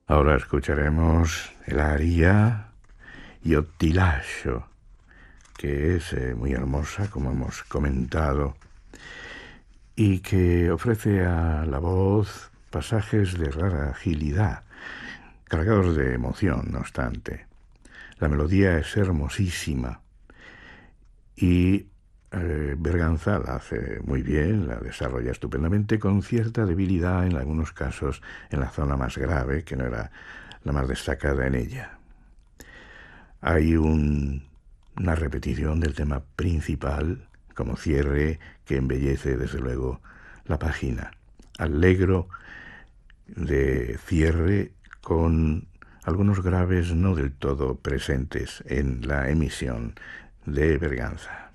Ahora escucharemos el aria Io ti lascio, que es muy hermosa, como hemos comentado, y que ofrece a la voz pasajes de rara agilidad, cargados de emoción, no obstante. La melodía es hermosísima y Berganza la hace muy bien, la desarrolla estupendamente, con cierta debilidad en algunos casos en la zona más grave, que no era la más destacada en ella. Hay una repetición del tema principal como cierre que embellece desde luego la página. Allegro de cierre con algunos graves no del todo presentes en la emisión de Berganza.